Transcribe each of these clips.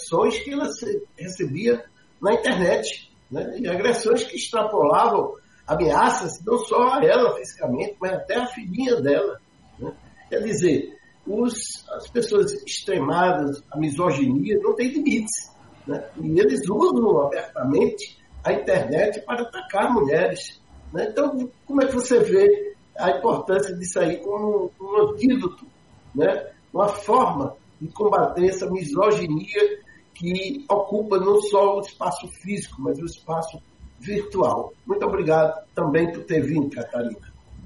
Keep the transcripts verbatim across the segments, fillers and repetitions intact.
agressões que ela recebia na internet, né? E agressões que extrapolavam ameaças não só a ela fisicamente, mas até a filhinha dela, né? Quer dizer, os, as pessoas extremadas, a misoginia, não tem limites, né? E eles usam abertamente a internet para atacar mulheres, né? Então, como é que você vê a importância disso aí como um antídoto, né? Uma forma de combater essa misoginia que ocupa não só o espaço físico, mas o espaço virtual. Muito obrigado também por ter vindo, Catarina.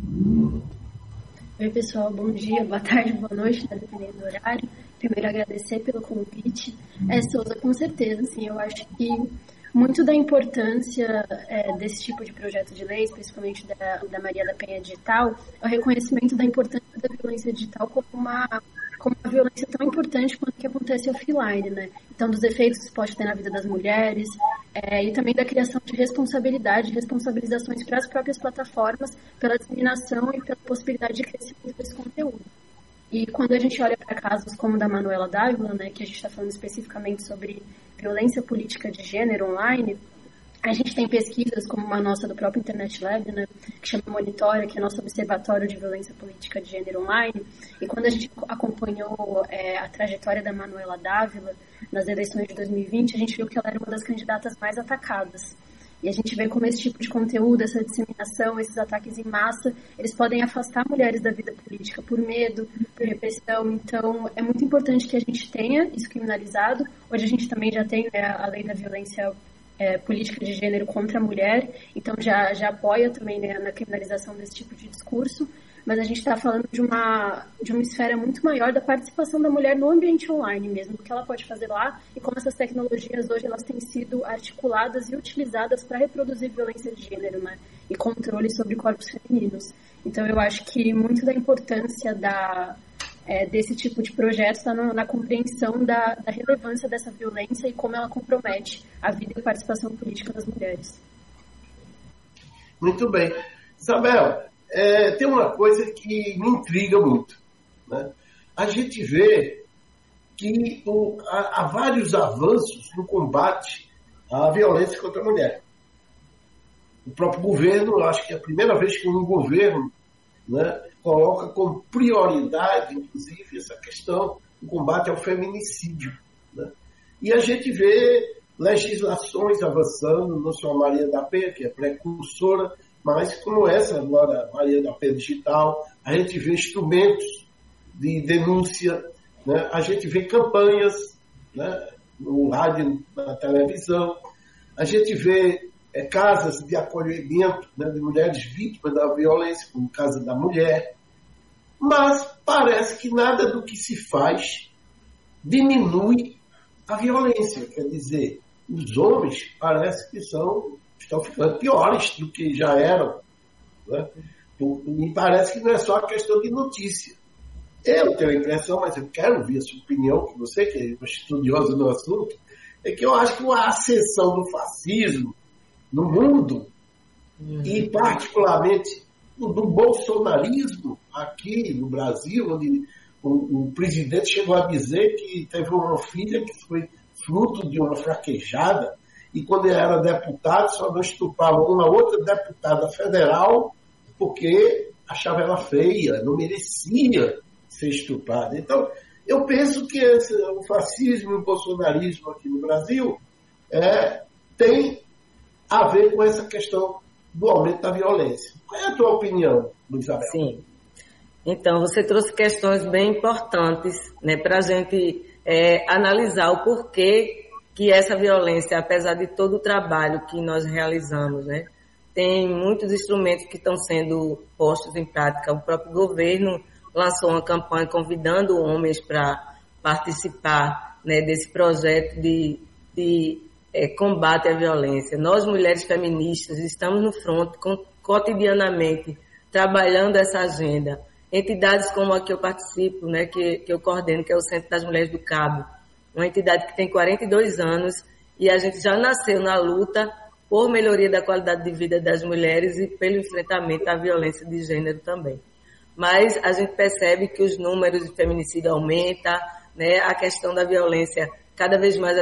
Oi, pessoal. Bom dia, boa tarde, boa noite, tá dependendo do horário. Primeiro, agradecer pelo convite. É, Souza, com certeza, assim, eu acho que muito da importância é, desse tipo de projeto de lei, principalmente da, da Maria da Penha Digital, é o reconhecimento da importância da violência digital como uma, como uma violência tão importante quanto que acontece offline, né? Então, dos efeitos que isso pode ter na vida das mulheres, é, e também da criação de responsabilidade, responsabilizações para as próprias plataformas, pela disseminação e pela possibilidade de crescimento desse conteúdo. E quando a gente olha para casos como o da Manuela Dávila, né, que a gente está falando especificamente sobre violência política de gênero online, a gente tem pesquisas como uma nossa do próprio Internet Lab, né, que chama Monitora, que é nosso observatório de violência política de gênero online, e quando a gente acompanhou é, a trajetória da Manuela Dávila nas eleições de dois mil e vinte, a gente viu que ela era uma das candidatas mais atacadas. E a gente vê como esse tipo de conteúdo, essa disseminação, esses ataques em massa, eles podem afastar mulheres da vida política por medo, por repressão. Então, é muito importante que a gente tenha isso criminalizado. Hoje a gente também já tem, né, a lei da violência é, política de gênero contra a mulher, então já, já apoia também, né, na criminalização desse tipo de discurso. Mas a gente está falando de uma, de uma esfera muito maior da participação da mulher no ambiente online mesmo, do que ela pode fazer lá e como essas tecnologias hoje elas têm sido articuladas e utilizadas para reproduzir violência de gênero, né, e controle sobre corpos femininos. Então eu acho que muito da importância da, é, desse tipo de projeto está na, na compreensão da, da relevância dessa violência e como ela compromete a vida e a participação política das mulheres. Muito bem. Isabel, É, tem uma coisa que me intriga muito, né? A gente vê que o, há, há vários avanços no combate à violência contra a mulher. O próprio governo, eu acho que é a primeira vez que um governo, né, coloca como prioridade, inclusive, essa questão do combate ao feminicídio, né? E a gente vê legislações avançando, não só a Maria da Penha, que é precursora, mas como essa agora, Maria da Penha Digital, a gente vê instrumentos de denúncia, né? A gente vê campanhas, né, no rádio, na televisão, a gente vê é, casas de acolhimento, né, de mulheres vítimas da violência, como Casa da Mulher, mas parece que nada do que se faz diminui a violência, quer dizer, os homens parece que são... estão ficando piores do que já eram, né? Me parece que não é só a questão de notícia. Eu tenho a impressão, mas eu quero ouvir a sua opinião, que você, que é uma estudiosa do assunto, é que eu acho que uma ascensão do fascismo no mundo, uhum. e particularmente do bolsonarismo aqui no Brasil, onde o, o presidente chegou a dizer que teve uma filha que foi fruto de uma fraquejada, e quando ele era deputado, só não estuprava uma outra deputada federal porque achava ela feia, não merecia ser estuprada. Então, eu penso que esse, o fascismo e o bolsonarismo aqui no Brasil é, tem a ver com essa questão do aumento da violência. Qual é a tua opinião, Isabel? Sim. Então, você trouxe questões bem importantes, né, para a gente é, analisar o porquê que essa violência, apesar de todo o trabalho que nós realizamos, né, tem muitos instrumentos que estão sendo postos em prática. O próprio governo lançou uma campanha convidando homens para participar, né, desse projeto de, de é, combate à violência. Nós, mulheres feministas, estamos no front cotidianamente trabalhando essa agenda. Entidades como a que eu participo, né, que, que eu coordeno, que é o Centro das Mulheres do Cabo, uma entidade que tem quarenta e dois anos e a gente já nasceu na luta por melhoria da qualidade de vida das mulheres e pelo enfrentamento à violência de gênero também. Mas a gente percebe que os números de feminicídio aumentam, né, a questão da violência, cada vez mais